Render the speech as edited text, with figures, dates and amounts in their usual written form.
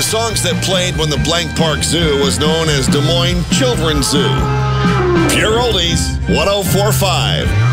songs that played when the Blank Park Zoo was known as Des Moines Children's Zoo. Pure Oldies, 104.5